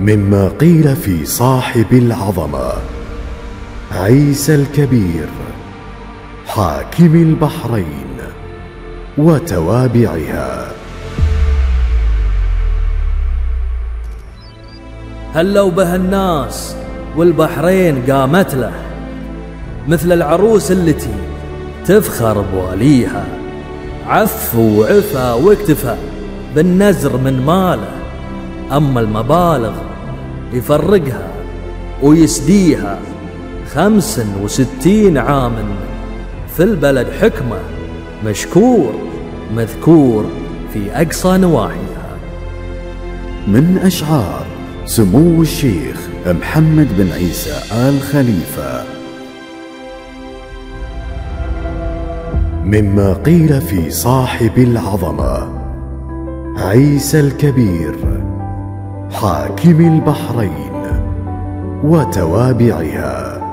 مما قيل في صاحب العظمة عيسى الكبير حاكم البحرين وتوابعها. هلوا به الناس والبحرين قامت له، مثل العروس التي تفخر بواليها، عف وعفى واكتفى بالنزر من ماله، أما المبالغ يفرقها ويسديها 65 عاما في البلد حكمة، مشكور مذكور في أقصى نواحيها. من أشعار سمو الشيخ محمد بن عيسى آل خليفة. مما قيل في صاحب العظمة عيسى الكبير حاكم البحرين وتوابعها.